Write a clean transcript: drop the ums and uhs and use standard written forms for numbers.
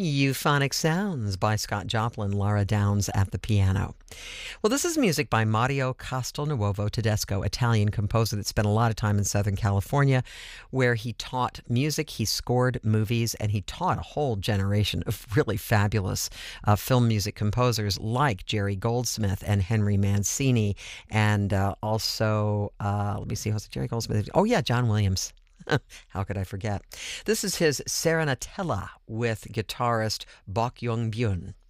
Euphonic Sounds by Scott Joplin, Laura Downs at the piano. Well, this is music by Mario Castelnuovo Tedesco, Italian composer that spent a lot of time in Southern California, where he taught music, he scored movies, and he taught a whole generation of really fabulous film music composers like Jerry Goldsmith and Henry Mancini, and also, let me see, who's Jerry Goldsmith? Oh, yeah, John Williams. How could I forget? This is his Serenatella with guitarist Bok Young Byun.